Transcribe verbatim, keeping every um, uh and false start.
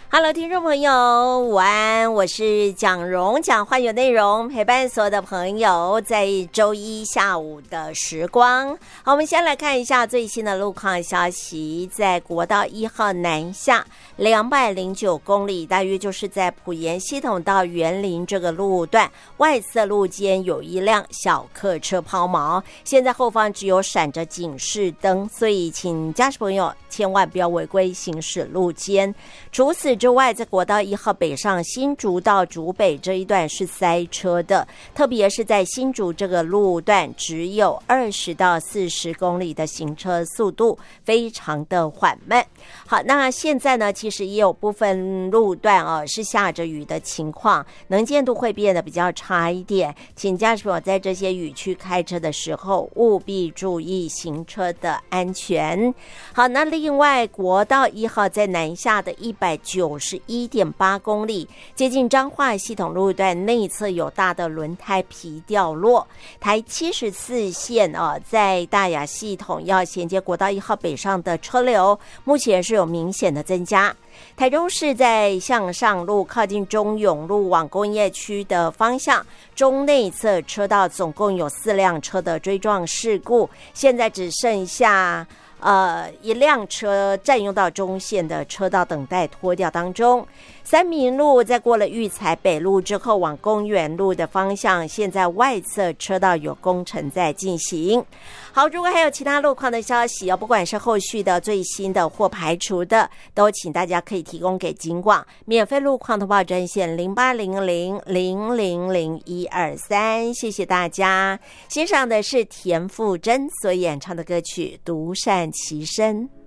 Hello， 听众朋友，午安，我是蒋蓉，讲话有内容，陪伴所有的朋友在周一下午的时光。好，我们先来看一下最新的路况消息，在国道一号南下两百零九公里，大约就是在埔盐系统到园林这个路段外侧路肩有一辆小客车抛锚，现在后方只有闪着警示灯，所以请驾驶朋友千万不要违规行驶路肩。除此之外，在国道一号北上新竹到竹北这一段是塞车的，特别是在新竹这个路段只有二十到四十公里的行车速度，非常的缓慢。好，那现在呢，其实也有部分路段哦是下着雨的情况，能见度会变得比较差一点，请驾驶朋友在这些雨区开车的时候务必注意行车的安全。好，那另外国道一号在南下的一百九十一点八公里，接近彰化系统路段内侧有大的轮胎皮掉落。台七十四线啊，在大雅系统要衔接国道一号北上的车流，目前是有明显的增加。台中市在向上路靠近中永路往工业区的方向，中内侧车道总共有四辆车的追撞事故，现在只剩下呃，一辆车占用到中线的车道等待拖掉当中。三民路在过了育才北路之后往公园路的方向，现在外侧车道有工程在进行。好，如果还有其他路况的消息，不管是后续的最新的或排除的，都请大家可以提供给警广免费路况通报专线零八零零零零零一二三，谢谢大家。欣赏的是田馥甄所演唱的歌曲《独善其身》。